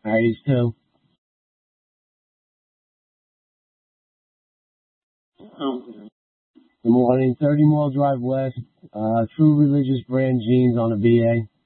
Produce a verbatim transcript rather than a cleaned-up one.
Alright, he's two. Good morning. thirty Mall Drive West. Uh, True Religious Brand jeans on a V A.